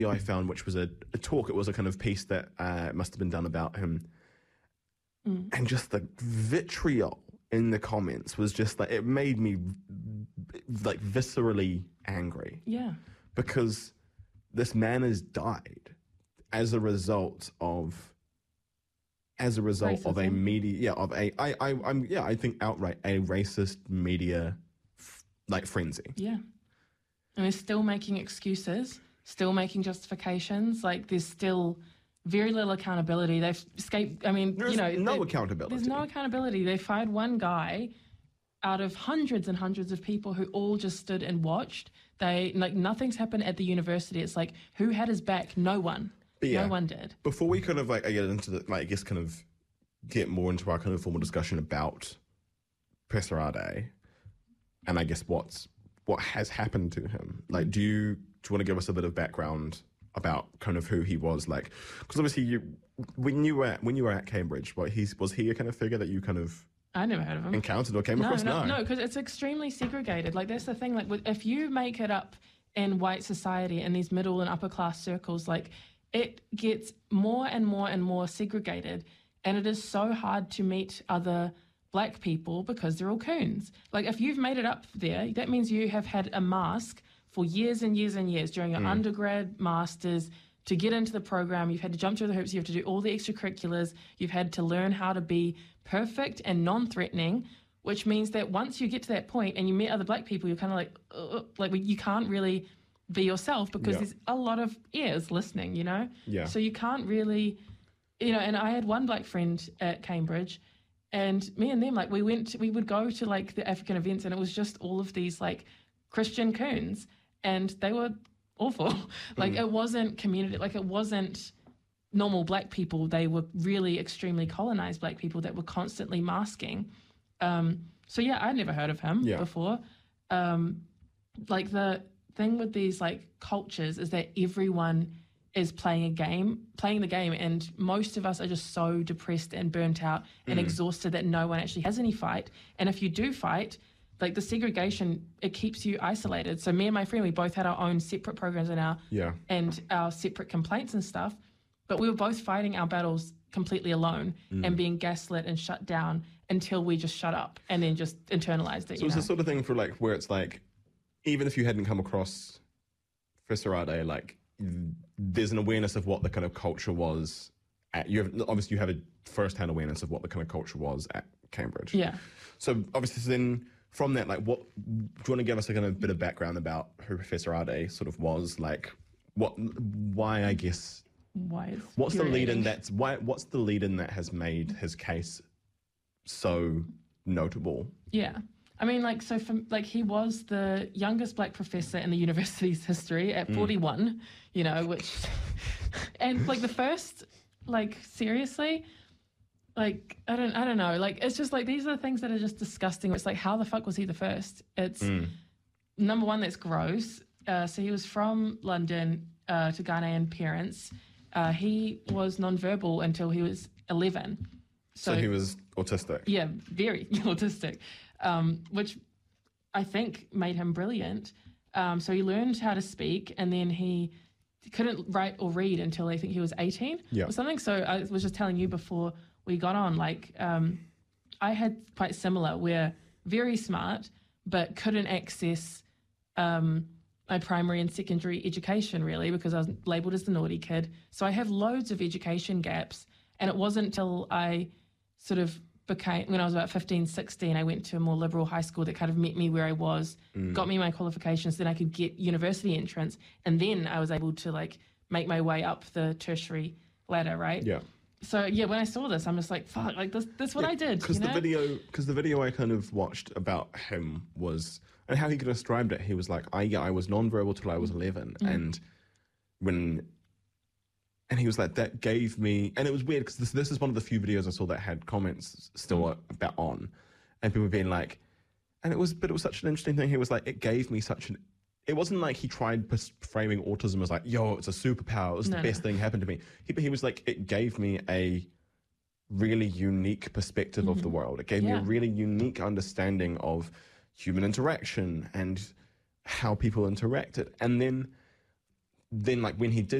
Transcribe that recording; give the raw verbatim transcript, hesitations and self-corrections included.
I found, which was a, a talk. It was a kind of piece that uh, must have been done about him. Mm. And just the vitriol in the comments was just like, it made me like viscerally angry. Yeah. Because this man has died as a result of, as a result Racism. of a media, yeah, of a, I, I, I'm, yeah, I think outright a racist media, f- like frenzy. Yeah. And they're still making excuses, still making justifications. Like there's still very little accountability. They've escaped, I mean, There's you know. no accountability. There's no accountability. They fired one guy out of hundreds and hundreds of people who all just stood and watched. They, like, nothing's happened at the university. It's like, who had his back? No one. Yeah, no one did. Before we kind of, like, I get into the, like, I guess kind of get more into our kind of formal discussion about Professor Ade, and I guess what's, what has happened to him. Like, do you, do you want to give us a bit of background about kind of who he was? Like, because obviously you, when you were at, when you were at Cambridge, what he's, was he a kind of figure that you kind of I never heard of him. encountered or came no, across? No, no, no, because it's extremely segregated. Like, that's the thing. Like, with, if you make it up in white society, in these middle and upper class circles, like, it gets more and more and more segregated, and it is so hard to meet other black people because they're all coons. Like, if you've made it up there, that means you have had a mask for years and years and years during your mm. undergrad, masters. To get into the program, you've had to jump through the hoops, you have to do all the extracurriculars, you've had to learn how to be perfect and non-threatening, which means that once you get to that point and you meet other black people, you're kind of like, uh, like you can't really be yourself because yeah. there's a lot of ears listening, you know? Yeah. So you can't really, you know, and I had one black friend at Cambridge, and me and them, like, we went, we would go to, like, the African events, and it was just all of these, like, Christian coons, and they were awful. Like, mm. it wasn't community, like, it wasn't normal black people. They were really extremely colonized black people that were constantly masking. Um, so, yeah, I'd never heard of him yeah. before. Um, like, the thing with these, like, cultures is that everyone is playing a game, playing the game, and most of us are just so depressed and burnt out and mm. exhausted that no one actually has any fight. And if you do fight, like, the segregation, it keeps you isolated. So me and my friend, we both had our own separate programs and our yeah. and our separate complaints and stuff, but we were both fighting our battles completely alone mm. and being gaslit and shut down until we just shut up and then just internalized it. So you it's know? the sort of thing for, like, where it's like, even if you hadn't come across Professor Ade, like, there's an awareness of what the kind of culture was at, you have, obviously you have a first-hand awareness of what the kind of culture was at Cambridge. Yeah. So obviously then from that, like, what, do you want to give us a kind of bit of background about who Professor Ade sort of was? Like, what, why, I guess, why is what's the lead in that's, why, what's the lead in that has made his case so notable? Yeah. I mean, like, so from, like, he was the youngest black professor in the university's history at forty-one, mm. you know, which, and, like, the first, like, seriously, like, I don't, I don't know, like, it's just, like, these are the things that are just disgusting. It's like, how the fuck was he the first? It's, mm. number one, that's gross. Uh, so he was from London uh, to Ghanaian parents. Uh, he was nonverbal until he was eleven. So, so he was autistic? Yeah, very autistic. Um, which I think made him brilliant. Um, so he learned how to speak, and then he couldn't write or read until I think he was eighteen yeah. or something. So I was just telling you before we got on, like, um, I had quite similar, where very smart, but couldn't access um, my primary and secondary education, really, because I was labelled as the naughty kid. So I have loads of education gaps, and it wasn't until I sort of became, when I was about fifteen, sixteen, I went to a more liberal high school that kind of met me where I was, mm. got me my qualifications, then I could get university entrance, and then I was able to, like, make my way up the tertiary ladder, right? Yeah. So, yeah, when I saw this, I'm just like, fuck, like, this, this is what yeah, I did, Because you the know? video, because the video I kind of watched about him was, and how he described it, he was like, I, yeah, I was nonverbal till I was eleven, mm. and when... And he was like, that gave me, and it was weird because this, this is one of the few videos I saw that had comments still mm. about on, and people being like, and it was, but it was such an interesting thing. He was like, it gave me such an, it wasn't like he tried framing autism as like, yo, it's a superpower, it was no, the best no. thing happened to me. He, he was like, it gave me a really unique perspective mm-hmm. of the world. It gave yeah. me a really unique understanding of human interaction and how people interacted. And then then like when he did